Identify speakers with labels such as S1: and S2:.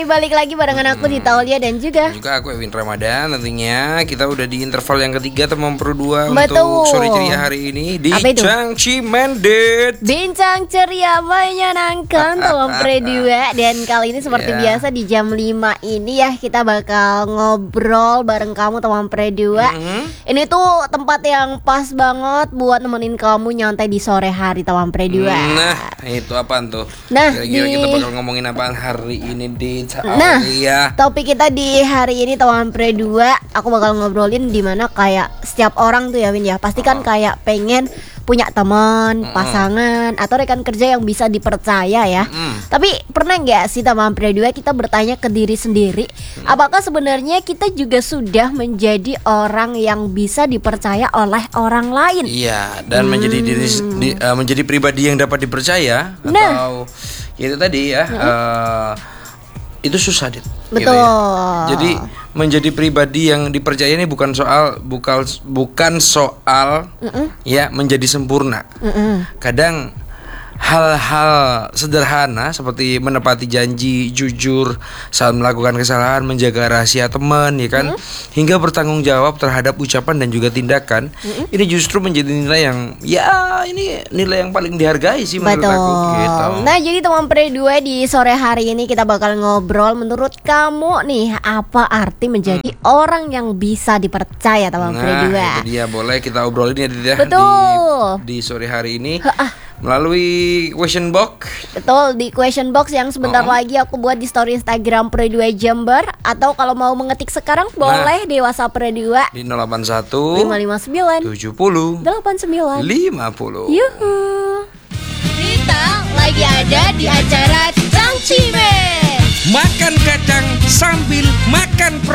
S1: balik lagi barengan aku di Taulia dan juga
S2: aku Ewin Ramadan. Tentunya kita udah di interval yang ketiga teman Pro 2
S1: Betul.
S2: untuk sore ceria hari ini di Cangci Mendet.
S1: Bincang ceria menyenangkan teman Pro 2. Dan kali ini seperti biasa di jam 5 ini ya kita bakal ngobrol bareng kamu teman Pro 2. Ini tuh tempat yang pas banget buat nemenin kamu nyantai di sore hari teman Pro 2.
S2: Nah, itu apaan tuh?
S1: Nah,
S2: kira-kira kita bakal ngomongin apaan hari ini di
S1: Nah, topik kita di hari ini teman Pre 2, aku bakal ngobrolin dimana kayak setiap orang tuh ya Win ya, pasti kan kayak pengen punya teman, pasangan atau rekan kerja yang bisa dipercaya ya. Tapi pernah nggak sih teman Pre 2 kita bertanya ke diri sendiri, apakah sebenarnya kita juga sudah menjadi orang yang bisa dipercaya oleh orang lain?
S2: Iya, dan menjadi menjadi pribadi yang dapat dipercaya atau itu tadi ya. Itu susah, Dit.
S1: Betul.
S2: Gitu ya. Jadi menjadi pribadi yang dipercaya ini bukan soal ya menjadi sempurna. Kadang hal-hal sederhana seperti menepati janji, jujur saat melakukan kesalahan, menjaga rahasia teman, ya kan, hingga bertanggung jawab terhadap ucapan dan juga tindakan. Ini justru menjadi nilai yang ini nilai yang paling dihargai sih menurut aku gitu.
S1: Nah, jadi teman Pre 2 di sore hari ini kita bakal ngobrol, menurut kamu nih apa arti menjadi orang yang bisa dipercaya teman Pre 2?
S2: Nah, itu dia, boleh kita obrolin ya, Dit, ya.
S1: Betul.
S2: Di sore hari ini melalui question box.
S1: Betul, di question box yang sebentar lagi aku buat di story Instagram Pre 2 Jember. Atau kalau mau mengetik sekarang boleh di WhatsApp Pre 2
S2: di 081
S1: 559
S2: 70
S1: 89
S2: 50.
S1: Yuhu. Kita lagi ada di acara Cangcimen.
S2: Makan kacang sambil makan